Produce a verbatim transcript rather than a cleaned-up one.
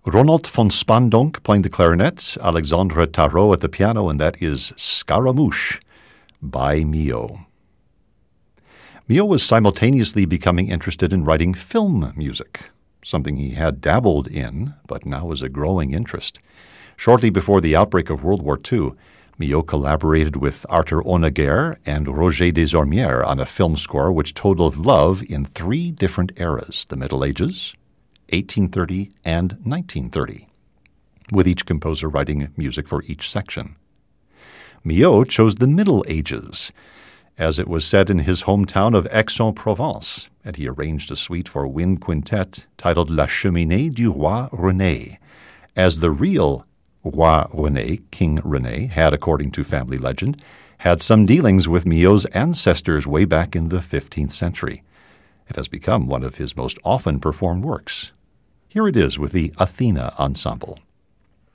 Ronald von Spandonk playing the clarinet, Alexandre Tarot at the piano, and that is Scaramouche by Milhaud. Milhaud was simultaneously becoming interested in writing film music, something he had dabbled in, but now was a growing interest. Shortly before the outbreak of World War Two, Milhaud collaborated with Arthur Honegger and Roger Desormières on a film score which told of love in three different eras, the Middle Ages, eighteen thirty, and nineteen thirty, with each composer writing music for each section. Milhaud chose the Middle Ages, as it was set in his hometown of Aix-en-Provence, and he arranged a suite for wind quintet titled La Cheminée du Roi René, as the real Roi René, King René, had, according to family legend, had some dealings with Milhaud's ancestors way back in the fifteenth century. It has become one of his most often performed works. Here it is with the Athena Ensemble.